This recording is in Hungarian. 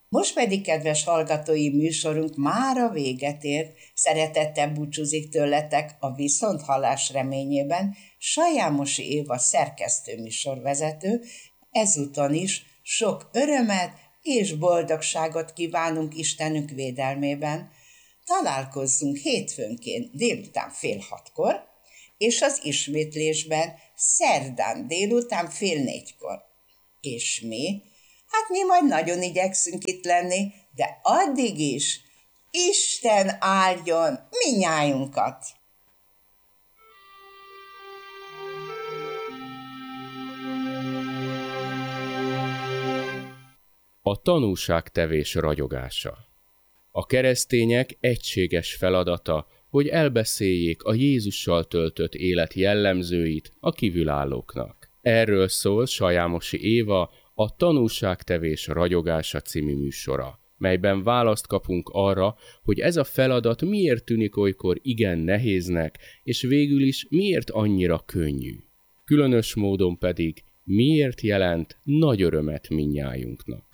Most pedig, kedves hallgatói, műsorunk mára véget ért. Szeretettel búcsúzik tőletek a viszonthallás reményében Sajámosi Éva szerkesztő műsorvezető. Ezúton is sok örömet és boldogságot kívánunk Istenünk védelmében. Találkozzunk hétfőnként délután 5:30, és az ismétlésben szerdán délután 3:30. És mi? Hát mi majd nagyon igyekszünk itt lenni, de addig is Isten áldjon minnyájunkat! A tanúságtevés ragyogása. A keresztények egységes feladata, hogy elbeszéljék a Jézussal töltött élet jellemzőit a kívülállóknak. Erről szól Sajámosi Éva a Tanúságtevés ragyogása című műsora, melyben választ kapunk arra, hogy ez a feladat miért tűnik olykor igen nehéznek, és végül is miért annyira könnyű. Különös módon pedig miért jelent nagy örömet mindnyájunknak.